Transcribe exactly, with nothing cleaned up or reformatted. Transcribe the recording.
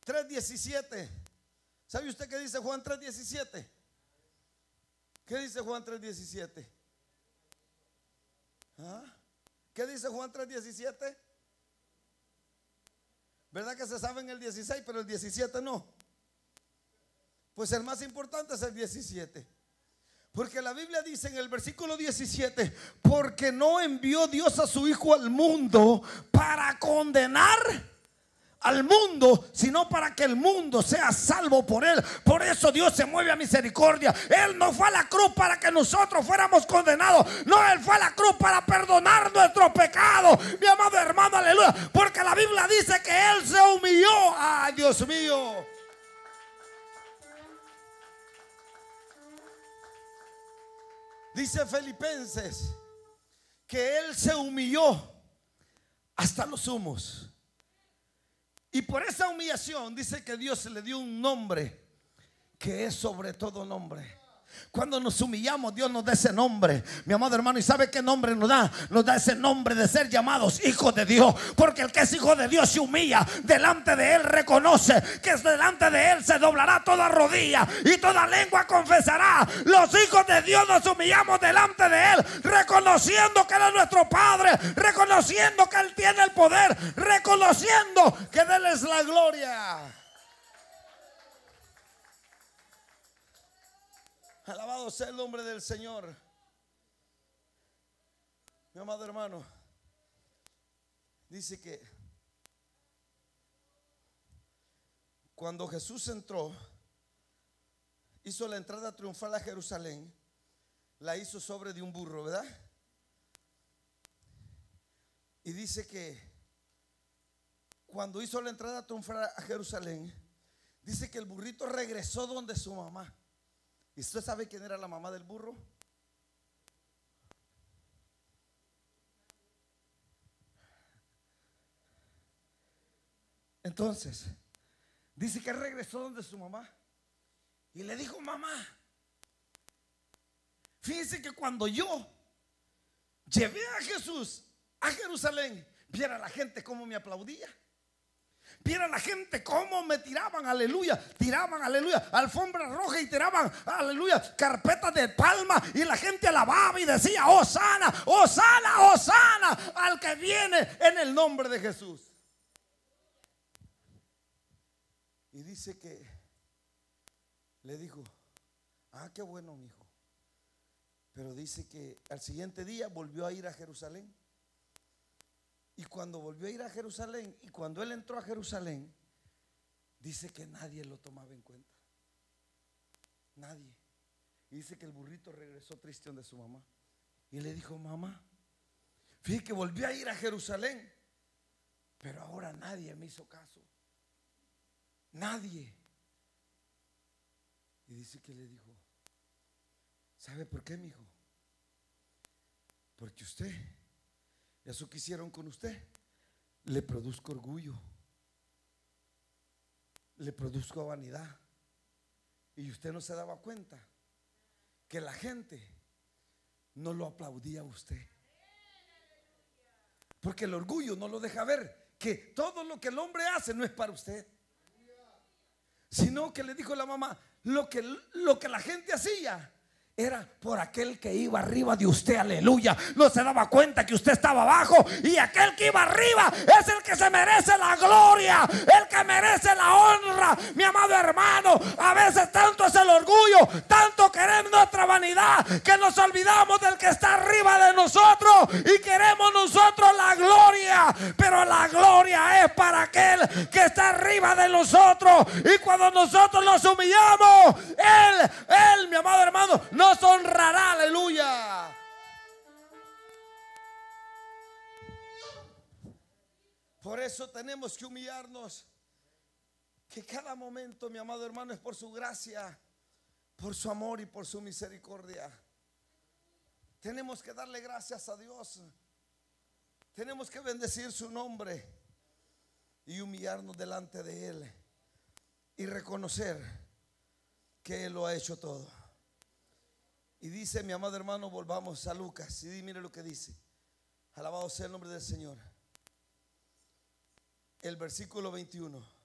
tres diecisiete. ¿Sabe usted qué dice Juan tres diecisiete? ¿Qué dice Juan tres diecisiete? ¿Ah? ¿Qué dice Juan tres diecisiete? ¿Verdad que se sabe en el dieciséis, pero el diecisiete no? Pues el más importante es el diecisiete. Porque la Biblia dice en el versículo diecisiete: porque no envió Dios a su Hijo al mundo para condenar al mundo, sino para que el mundo sea salvo por él. Por eso Dios se mueve a misericordia. Él no fue a la cruz para que nosotros fuéramos condenados. No, Él fue a la cruz para perdonar nuestros pecados, mi amado hermano, aleluya. Porque la Biblia dice que Él se humilló. Ay, Dios mío. Dice Filipenses que Él se humilló hasta los humos. Y por esa humillación dice que Dios le dio un nombre que es sobre todo nombre. Cuando nos humillamos, Dios nos da ese nombre, mi amado hermano. ¿Y sabe qué nombre nos da? Nos da ese nombre de ser llamados hijos de Dios. Porque el que es hijo de Dios se humilla delante de Él, reconoce que delante de Él se doblará toda rodilla y toda lengua confesará. Los hijos de Dios nos humillamos delante de Él, reconociendo que Él es nuestro Padre, reconociendo que Él tiene el poder, reconociendo que de Él es la gloria. Alabado sea el nombre del Señor. Mi amado hermano, dice que cuando Jesús entró, hizo la entrada triunfal a Jerusalén, la hizo sobre de un burro, ¿verdad? Y dice que cuando hizo la entrada triunfal a Jerusalén, dice que el burrito regresó donde su mamá. ¿Y usted sabe quién era la mamá del burro? Entonces, dice que regresó donde su mamá y le dijo: mamá, fíjese que cuando yo llevé a Jesús a Jerusalén, viera la gente cómo me aplaudía. Viera la gente cómo me tiraban, aleluya, tiraban, aleluya, alfombra roja y tiraban, aleluya, carpetas de palma, y la gente alababa y decía: Hosana, Hosana, Hosana al que viene en el nombre de Jesús. Y dice que le dijo: ah, qué bueno, mi hijo. Pero dice que al siguiente día volvió a ir a Jerusalén. Y cuando volvió a ir a Jerusalén, y cuando él entró a Jerusalén, dice que nadie lo tomaba en cuenta. Nadie. Y dice que el burrito regresó triste donde su mamá. Y le dijo: mamá, fíjate que volví a ir a Jerusalén, pero ahora nadie me hizo caso. Nadie. Y dice que le dijo: ¿sabe por qué, mi hijo? Porque usted, eso que hicieron con usted, le produzco orgullo, le produzco vanidad. Y usted no se daba cuenta que la gente no lo aplaudía a usted, porque el orgullo no lo deja ver que todo lo que el hombre hace no es para usted, sino que le dijo la mamá: lo que, lo que la gente hacía era por aquel que iba arriba de usted, aleluya. No se daba cuenta que usted estaba abajo, y aquel que iba arriba es el que se merece la gloria, el que merece la honra, mi amado hermano. A veces tanto es el orgullo, tanto queremos nuestra vanidad, que nos olvidamos del que está arriba de nosotros y queremos nosotros la gloria. Pero la gloria es para aquel que está arriba de nosotros, y cuando nosotros nos humillamos, Él, Él, mi amado hermano, no nos honrará, aleluya. Por eso tenemos que humillarnos, que cada momento, mi amado hermano, es por su gracia, por su amor y por su misericordia. Tenemos que darle gracias a Dios, tenemos que bendecir su nombre y humillarnos delante de Él y reconocer que Él lo ha hecho todo. Y dice, mi amado hermano, volvamos a Lucas y mire lo que dice. Alabado sea el nombre del Señor. El versículo veintiuno.